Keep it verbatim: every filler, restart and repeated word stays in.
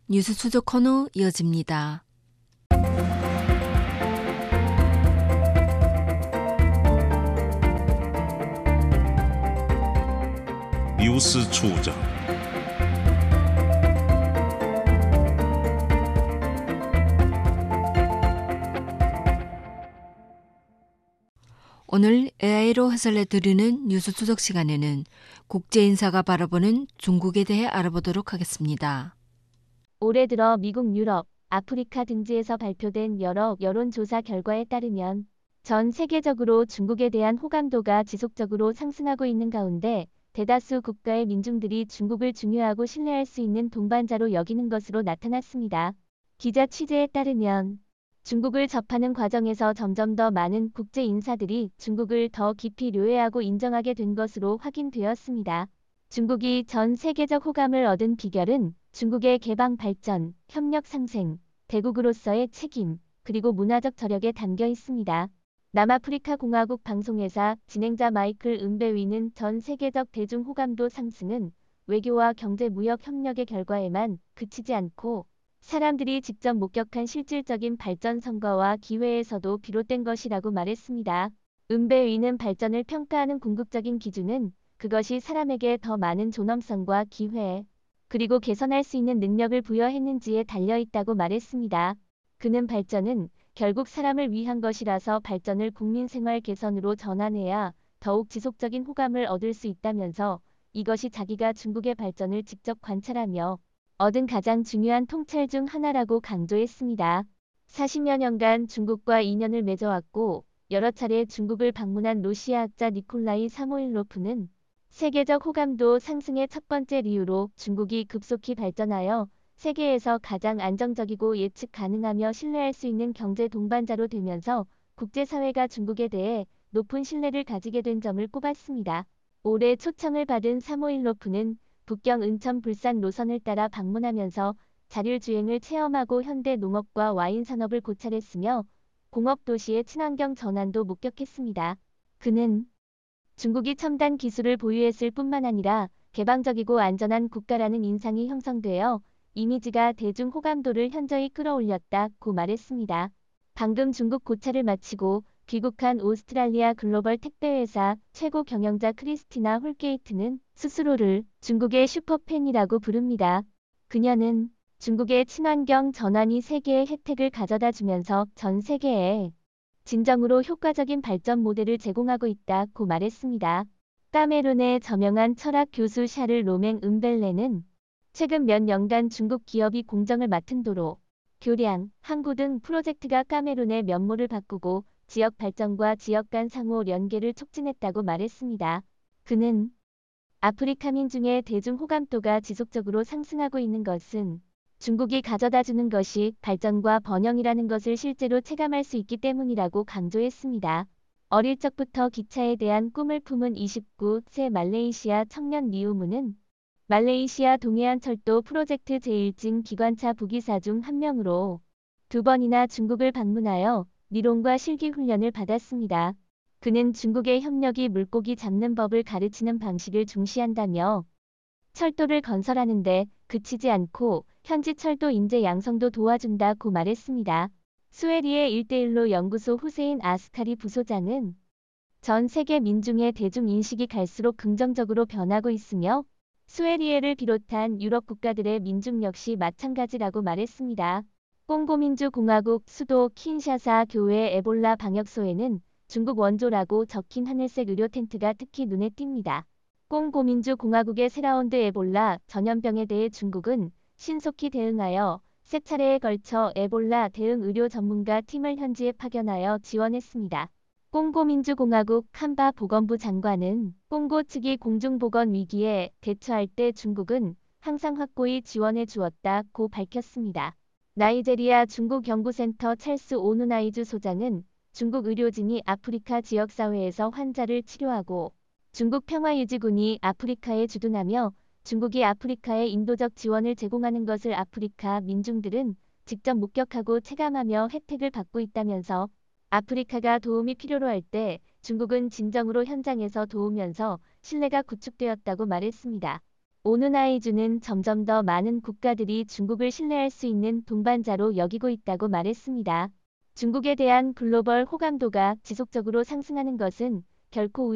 뉴스 추적 코너 이어집니다. 뉴스 추적. 오늘 에이아이로 해설해 드리는 뉴스 추적 시간에는 국제 인사가 바라보는 중국에 대해 알아보도록 하겠습니다. 올해 들어 미국, 유럽, 아프리카 등지에서 발표된 여러 여론조사 결과에 따르면 전 세계적으로 중국에 대한 호감도가 지속적으로 상승하고 있는 가운데 대다수 국가의 민중들이 중국을 중요하고 신뢰할 수 있는 동반자로 여기는 것으로 나타났습니다. 기자 취재에 따르면 중국을 접하는 과정에서 점점 더 많은 국제 인사들이 중국을 더 깊이 료해하고 인정하게 된 것으로 확인되었습니다. 중국이 전 세계적 호감을 얻은 비결은 중국의 개방 발전, 협력 상생, 대국으로서의 책임, 그리고 문화적 저력에 담겨 있습니다. 남아프리카 공화국 방송회사 진행자 마이클 은베위는 전 세계적 대중 호감도 상승은 외교와 경제 무역 협력의 결과에만 그치지 않고 사람들이 직접 목격한 실질적인 발전 성과와 기회에서도 비롯된 것이라고 말했습니다. 은베위는 발전을 평가하는 궁극적인 기준은 그것이 사람에게 더 많은 존엄성과 기회, 그리고 개선할 수 있는 능력을 부여했는지에 달려있다고 말했습니다. 그는 발전은 결국 사람을 위한 것이라서 발전을 국민 생활 개선으로 전환해야 더욱 지속적인 호감을 얻을 수 있다면서 이것이 자기가 중국의 발전을 직접 관찰하며 얻은 가장 중요한 통찰 중 하나라고 강조했습니다. 사십여 년간 중국과 인연을 맺어왔고 여러 차례 중국을 방문한 러시아학자 니콜라이 사모일로프는 세계적 호감도 상승의 첫 번째 이유로 중국이 급속히 발전하여 세계에서 가장 안정적이고 예측 가능하며 신뢰할 수 있는 경제 동반자로 되면서 국제사회가 중국에 대해 높은 신뢰를 가지게 된 점을 꼽았습니다. 올해 초청을 받은 사모일로프는 북경 은천 불산 노선을 따라 방문하면서 자율주행을 체험하고 현대 농업과 와인 산업을 고찰했으며 공업 도시의 친환경 전환도 목격했습니다. 그는 중국이 첨단 기술을 보유했을 뿐만 아니라 개방적이고 안전한 국가라는 인상이 형성되어 이미지가 대중 호감도를 현저히 끌어올렸다고 말했습니다. 방금 중국 고찰을 마치고 귀국한 오스트랄리아 글로벌 택배회사 최고 경영자 크리스티나 홀게이트는 스스로를 중국의 슈퍼팬이라고 부릅니다. 그녀는 중국의 친환경 전환이 세계의 혜택을 가져다 주면서 전 세계에 진정으로 효과적인 발전 모델을 제공하고 있다고 말했습니다. 카메룬의 저명한 철학 교수 샤를 로맹 은벨레는 최근 몇 년간 중국 기업이 공정을 맡은 도로, 교량, 항구 등 프로젝트가 카메룬의 면모를 바꾸고 지역 발전과 지역 간 상호 연계를 촉진했다고 말했습니다. 그는 아프리카민 중의 대중 호감도가 지속적으로 상승하고 있는 것은 중국이 가져다주는 것이 발전과 번영이라는 것을 실제로 체감할 수 있기 때문이라고 강조했습니다. 어릴 적부터 기차에 대한 꿈을 품은 이십구 세 말레이시아 청년 리우무는 말레이시아 동해안 철도 프로젝트 제일진 기관차 부기사 중 한 명으로 두 번이나 중국을 방문하여理論과 실기 훈련을 받았습니다. 그는 중국의 협력이 물고기 잡는 법을 가르치는 방식을 중시한다며 철도를 건설하는 데 그치지 않고 현지 철도 인재 양성도 도와준다고 말했습니다. 스웨리의 일대일로 연구소 후세인 아스카리 부소장은 전 세계 민중의 대중인식이 갈수록 긍정적으로 변하고 있으며 스웨리에를 비롯한 유럽 국가들의 민중 역시 마찬가지라고 말했습니다. 콩고민주공화국 수도 킨샤사 교회 에볼라 방역소에는 중국 원조라고 적힌 하늘색 의료 텐트가 특히 눈에 띕니다. 콩고민주공화국의 새라운드 에볼라 전염병에 대해 중국은 신속히 대응하여 세 차례에 걸쳐 에볼라 대응 의료 전문가 팀을 현지에 파견하여 지원했습니다. 콩고민주공화국 칸바 보건부 장관은 콩고 측이 공중보건 위기에 대처할 때 중국은 항상 확고히 지원해 주었다고 밝혔습니다. 나이제리아 중국연구센터 찰스 오누나이주 소장은 중국 의료진이 아프리카 지역사회에서 환자를 치료하고 중국 평화유지군이 아프리카에 주둔하며 중국이 아프리카에 인도적 지원을 제공하는 것을 아프리카 민중들은 직접 목격하고 체감하며 혜택을 받고 있다면서 아프리카가 도움이 필요로 할 때 중국은 진정으로 현장에서 도우면서 신뢰가 구축되었다고 말했습니다. 오누나이주는 점점 더 많은 국가들이 중국을 신뢰할 수 있는 동반자로 여기고 있다고 말했습니다. 중국에 대한 글로벌 호감도가 지속적으로 상승하는 것은 결코